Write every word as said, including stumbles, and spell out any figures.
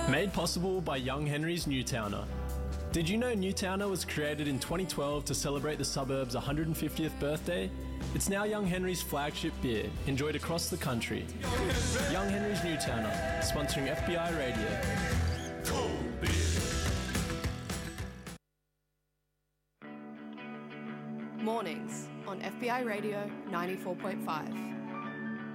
Made possible by Young Henry's Newtowner. Did you know Newtowner was created in twenty twelve to celebrate the suburb's one hundred fiftieth birthday? It's now Young Henry's flagship beer, enjoyed across the country. Young Henry's Newtowner, sponsoring F B I Radio. Mornings on F B I Radio ninety-four point five.